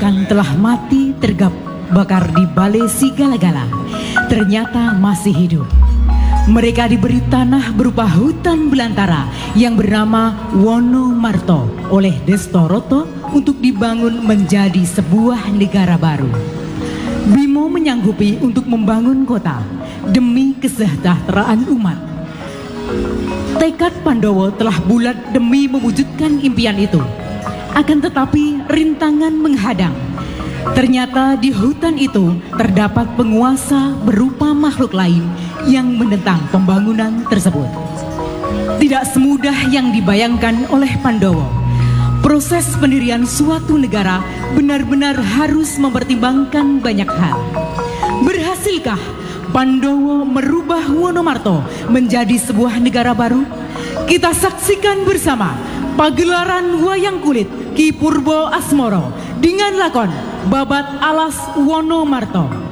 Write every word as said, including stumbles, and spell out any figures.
dikatakan telah mati terbakar di Balai Sigala-gala, ternyata masih hidup. Mereka diberi tanah berupa hutan belantara yang bernama Wonomarto oleh Destoroto untuk dibangun menjadi sebuah negara baru. Bimo menyanggupi untuk membangun kota demi kesejahteraan umat. Tekad Pandowo telah bulat demi mewujudkan impian itu. Akan tetapi rintangan menghadang. Ternyata di hutan itu terdapat penguasa berupa makhluk lain yang menentang pembangunan tersebut. Tidak semudah yang dibayangkan oleh Pandowo. Proses pendirian suatu negara benar-benar harus mempertimbangkan banyak hal. Berhasilkah Pandowo merubah Wonomarto menjadi sebuah negara baru? Kita saksikan bersama pagelaran wayang kulit Ki Purbo Asmoro dengan lakon Babat Alas Wonomarto.